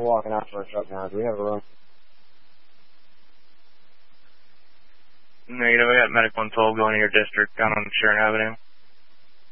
We're walking out to our truck now. Do we have a room? Negative. I got medical and toll going to your district down on Sharon Avenue.